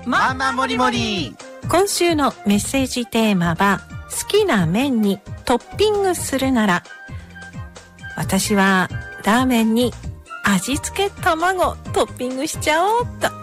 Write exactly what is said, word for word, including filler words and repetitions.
ママもりもり。 今週のメッセージテーマは、好きな麺にトッピングするなら。私はラーメンに味付け卵トッピングしちゃおうっと。